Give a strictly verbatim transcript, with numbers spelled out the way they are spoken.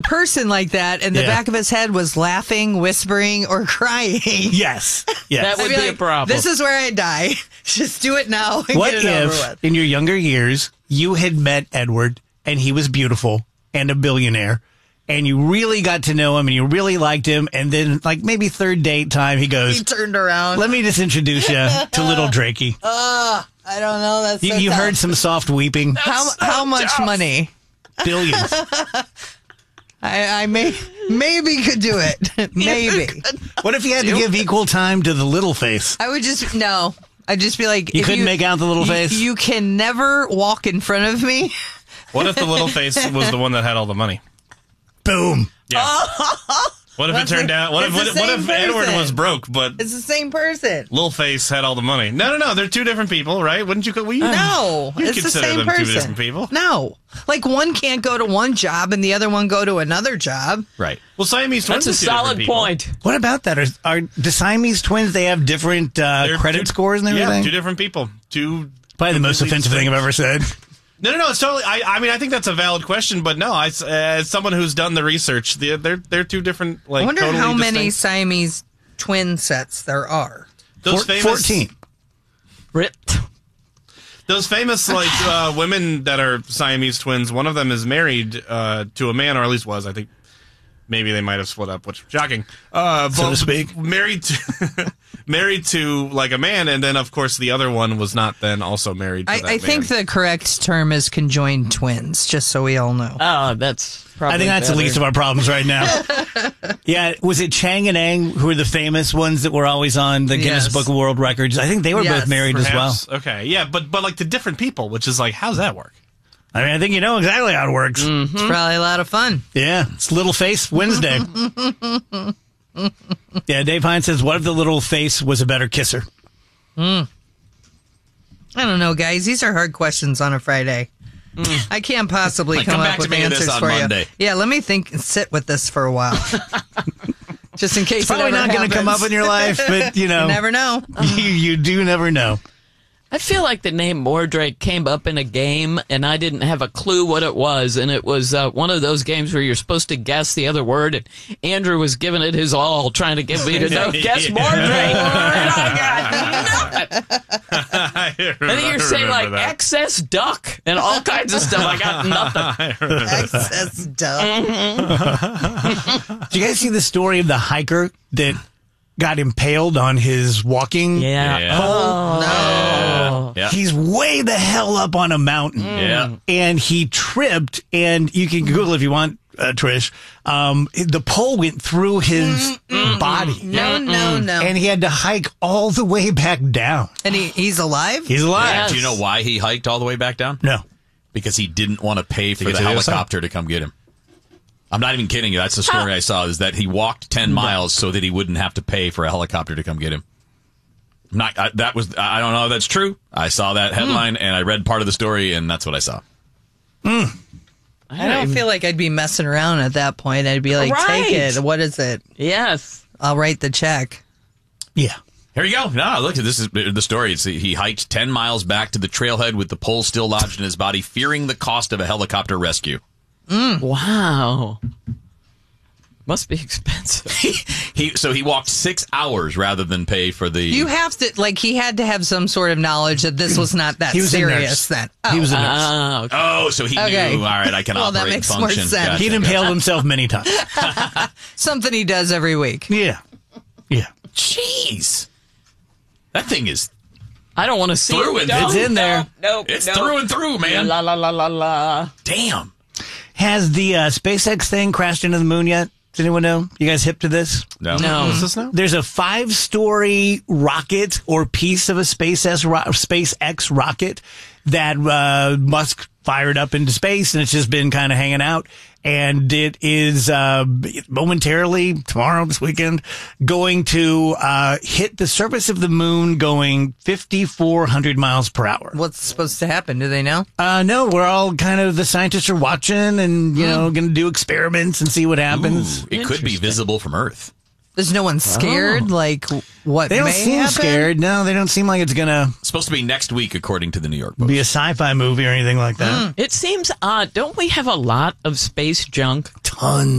person like that, and the Yeah. back of his head was laughing, whispering, or crying. Yes. Yes. That would I'd be a like, problem. This is where I die. Just do it now and What get it over if, with. in your younger years, you had met Edward and he was beautiful and a billionaire, and you really got to know him and you really liked him, and then, like, maybe third date time, he goes, He turned around. let me just introduce you to little Drakey. Uh, I don't know. That's You, so you tough. heard some soft weeping. How how much money? Billions. I, I may maybe could do it. Maybe. What if you had to give equal time to the little face? I would just no. I'd just be like, You if couldn't make out the little you- face? You can never walk in front of me. What if the little face was the one that had all the money? Boom. Yeah. What if it That's turned the- out? What if, it's what, the what same if Edward person. was broke, but It's the same person. Little Face had all the money? No, no, no. They're two different people, right? Wouldn't you? Well, you No, you it's the consider same them person. two different people. No, like one can't go to one job and the other one go to another job. Right. Well, Siamese twins. That's a are two different solid people. point. What about that? Are, are the Siamese twins, they have different uh, They're credit two- scores and everything? Yeah, two different people. Two. Probably the most completely offensive thing I've ever said. No, no, no. It's totally. I, I mean, I think that's a valid question, but no. I, as someone who's done the research, they're they're, they're two different. Like, I wonder totally how many distinct- Siamese twin sets there are. Those Four- famous fourteen. Rip. Those famous like uh, women that are Siamese twins. One of them is married uh, to a man, or at least was. I think maybe they might have split up, which shocking. Uh, So but to speak. Married to married to like a man, and then of course the other one was not then also married to I, that I think man. the correct term is conjoined twins, just so we all know. Oh, that's probably I think that's the better. least of our problems right now. Yeah, was it Chang and Eng who were the famous ones that were always on the Guinness Yes. Book of World Records? I think they were Yes, both married as well. Perhaps. Okay, yeah, but but like to different people, which is like, how's that work? I mean, I think you know exactly how it works. It's probably a lot of fun. Yeah, it's Little Face Wednesday. Yeah, Dave Hines says, what if the little face was a better kisser? I don't know, guys. These are hard questions on a Friday. I can't possibly Like, come, come up back to with me with answers this on for Monday. you. Yeah, let me think and sit with this for a while. Just in case It's probably it ever not going to come up happens. in your life, but, you know, You never know. you, you do never know. I feel like the name Mordrake came up in a game, and I didn't have a clue what it was. And it was uh, one of those games where you're supposed to guess the other word. And Andrew was giving it his all, trying to get me to know, guess Mordrake. And I got nothing. I And then you're saying, like, excess duck and all kinds of stuff. I got nothing. Excess duck. Did you guys see the story of the hiker that got impaled on his walking Yeah. Yeah. pole? Oh. Yeah. He's way the hell up on a mountain. Yeah. And he tripped, and you can Google if you want, uh, Trish. Um, the pole went through his body. No, no, no. And he had to hike all the way back down. And he, he's alive? He's alive. Yes. Do you know why he hiked all the way back down? No. Because he didn't want to pay for get the to the other side. helicopter to come get him. I'm not even kidding you. That's the story I saw, is that he walked ten miles so that he wouldn't have to pay for a helicopter to come get him. I'm not, I, that was, I don't know if that's true. I saw that headline and I read part of the story, and that's what I saw. I don't feel like I'd be messing around at that point. I'd be like, Right. take it. What is it? Yes. I'll write the check. Yeah. Here you go. No, look, this is the story. It's, he hiked ten miles back to the trailhead with the pole still lodged in his body, fearing the cost of a helicopter rescue. Wow. Must be expensive. He so he walked six hours rather than pay for the. You have to, like, he had to have some sort of knowledge that this was not that He was a serious nurse. then. Oh. He was a nurse. Ah, okay. Oh, so he Okay. knew. All right, I can Well, that operate makes and more function. sense. Gotcha. He'd impaled himself many times. Something he does every week. Yeah. Yeah. Jeez, that thing is I don't want to see Through it. and No, it's in there. No, no, it's no. through and through, man. La la la la la. Damn. Has the uh, SpaceX thing crashed into the moon yet? Does anyone know? You guys hip to this? No. No. What's this now? There's a five-story rocket or piece of a SpaceX, ro- SpaceX rocket that uh, Musk fired up into space, and it's just been kind of hanging out. And it is uh, momentarily, tomorrow, this weekend, going to uh, hit the surface of the moon going fifty-four hundred miles per hour. What's supposed to happen? Do they know? Uh, no, we're all kind of, the scientists are watching and, you know, going to do experiments and see what happens. Ooh, it could be visible from Earth. There's no one scared? Like, what They don't may seem happen? scared. No, they don't seem like it's going to It's supposed to be next week, according to the New York Post. be a sci-fi movie or anything like that. It seems odd. Don't we have a lot of space junk? Tons.